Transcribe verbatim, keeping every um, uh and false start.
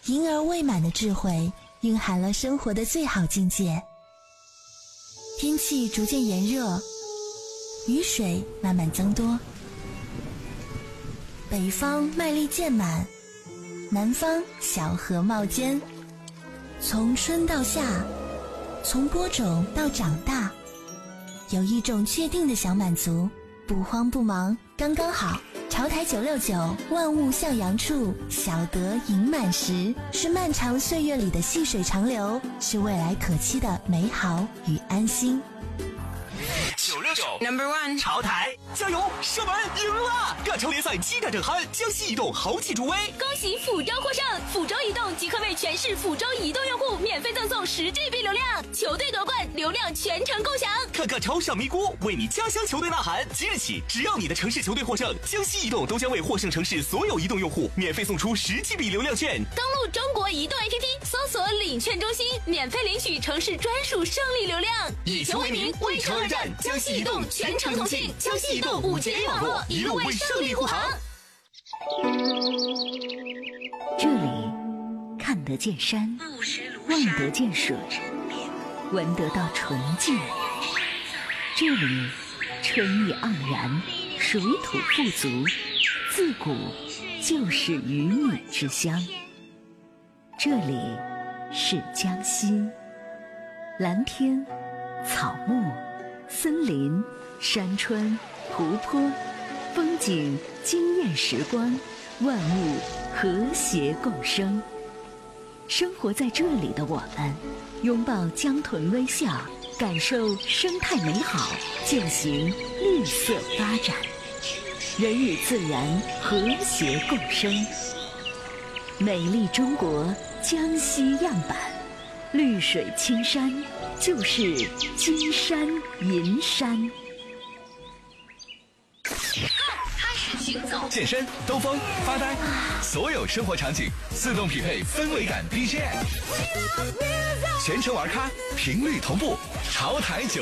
婴儿未满的智慧蕴含了生活的最好境界。天气逐渐炎热，雨水慢慢增多，北方麦粒渐满，南方小荷冒尖。从春到夏，从播种到长大，有一种确定的小满足，不慌不忙，刚刚好。潮台九六九，万物向阳处，小得盈满时，是漫长岁月里的细水长流，是未来可期的美好与安心。 九六九 Number One 潮台加油，射门赢了！各球联赛激战正酣，江西移动豪气助威， 恭喜抚州获胜！抚州移动即刻为全市抚州移动用户免费赠送十 G B 流量，球队夺冠，流量全程共享。 看看超上咪咕，为你家乡球队呐喊！即日起，只要你的城市球队获胜，江西移动都将为获胜城市所有移动用户免费送出十 G B 流量券。 登录中国移动 A P P， 搜索领券中心，免费领取城市专属胜利流量。 以球为名，为城而战，江西移动全程同信，江西移动五 G A 网络，一路为胜利护航。 这里看得见山，望得见水，闻得到纯净。这里春意盎然，水土富足，自古就是鱼米之乡。这里是江西，蓝天、草木、森林、山川、湖泊，风景惊艳时光，万物和谐共生。生活在这里的我们，拥抱江豚微笑，感受生态美好，践行绿色发展，人与自然和谐共生。美丽中国江西样板，绿水青山就是金山银山。 开始行走， 健身、兜风、发呆，所有生活场景自动匹配氛围感 B G M， 全程玩咖，频率同步，潮台九。